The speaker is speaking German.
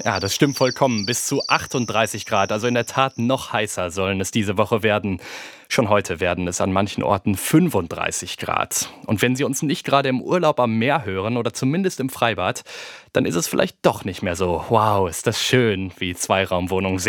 Ja, das stimmt vollkommen. Bis zu 38 Grad, also in der Tat noch heißer sollen es diese Woche werden. Schon heute werden es an manchen Orten 35 Grad. Und wenn Sie uns nicht gerade im Urlaub am Meer hören oder zumindest im Freibad, dann ist es vielleicht doch nicht mehr so, wow, ist das schön, wie Zweiraumwohnungen